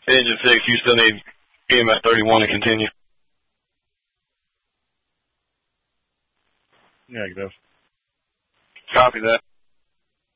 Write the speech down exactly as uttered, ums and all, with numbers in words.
Engine six, you still need B M S thirty-one to continue. Negative. Copy that.